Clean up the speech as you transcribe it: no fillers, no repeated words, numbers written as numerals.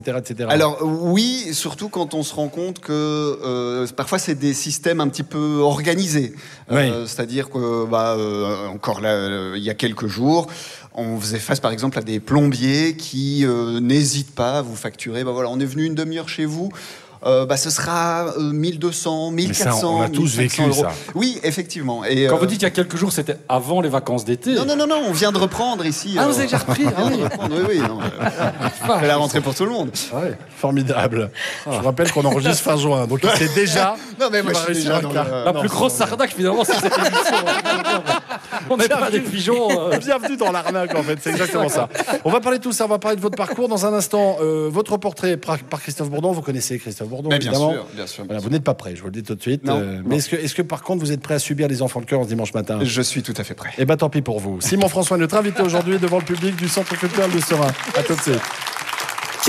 etc. Alors oui, surtout quand on se rend compte que parfois c'est des systèmes un petit peu organisés. Oui. C'est-à-dire que encore là, il y a quelques jours, on faisait face par exemple à des plombiers qui n'hésitent pas à vous facturer. Voilà, on est venu une demi-heure chez vous. Ce sera 1200, 1400. Ça, on a tous vécu euros. ça. Oui, effectivement. Et, Quand vous dites il y a quelques jours, c'était avant les vacances d'été. Non, on vient de reprendre ici. Ah, vous avez déjà repris? On vient de reprendre, oui. C'est la rentrée pour tout le monde. Ouais, formidable. Je vous rappelle qu'on enregistre fin juin, donc c'est déjà. Non, mais moi, je suis déjà La plus grosse arnaque, finalement, c'est cette émission. On n'est pas des pigeons. Bienvenue dans l'arnaque, en fait, c'est exactement ça. On va parler de tout ça, on va parler de votre parcours dans un instant. Votre portrait par Christophe Bourdon, vous connaissez Christophe Bourdon, mais évidemment. Bien sûr. Voilà, vous n'êtes pas prêt, je vous le dis tout de suite. Non. Mais est-ce que par contre vous êtes prêt à subir les enfants de cœur ce dimanche matin? Je suis tout à fait prêt. Eh bien tant pis pour vous. Simon François est notre invité aujourd'hui devant le public du Centre culturel de Seraing. À tout de suite.